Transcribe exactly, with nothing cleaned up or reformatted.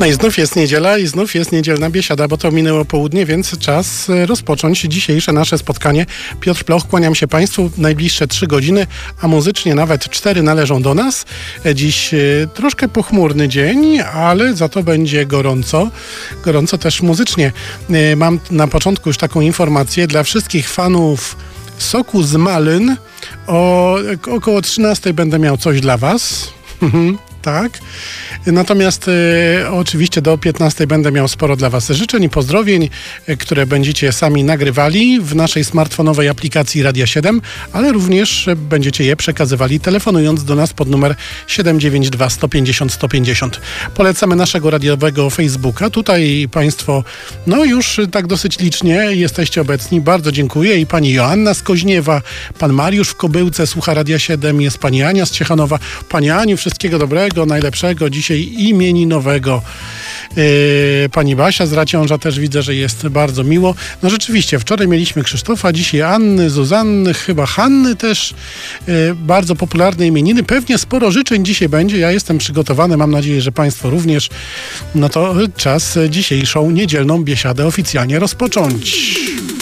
No i znów jest niedziela i znów jest niedzielna biesiada, bo to minęło południe, więc czas rozpocząć dzisiejsze nasze spotkanie. Piotr Ploch, kłaniam się Państwu. Najbliższe trzy godziny, a muzycznie nawet cztery należą do nas. Dziś troszkę pochmurny dzień, ale za to będzie gorąco. Gorąco też muzycznie. Mam na początku już taką informację dla wszystkich fanów soku z malyn. O około trzynastej będę miał coś dla Was. Tak. Natomiast e, oczywiście do piętnastej będę miał sporo dla Was życzeń i pozdrowień, e, które będziecie sami nagrywali w naszej smartfonowej aplikacji Radia siedem, ale również e, będziecie je przekazywali telefonując do nas pod numer siedem dziewięć dwa sto pięćdziesiąt sto pięćdziesiąt. Polecamy naszego radiowego Facebooka. Tutaj Państwo no już tak dosyć licznie jesteście obecni. Bardzo dziękuję. I pani Joanna z Koźniewa, pan Mariusz w Kobyłce słucha Radia siedem, jest pani Ania z Ciechanowa. Pani Aniu, wszystkiego dobrego, najlepszego dzisiaj imieninowego. Yy, pani Basia z Raciąża też widzę, że jest bardzo miło. No rzeczywiście, wczoraj mieliśmy Krzysztofa, dzisiaj Anny, Zuzanny, chyba Hanny też. Yy, bardzo popularne imieniny. Pewnie sporo życzeń dzisiaj będzie. Ja jestem przygotowany, mam nadzieję, że Państwo również. No to czas dzisiejszą niedzielną biesiadę oficjalnie rozpocząć.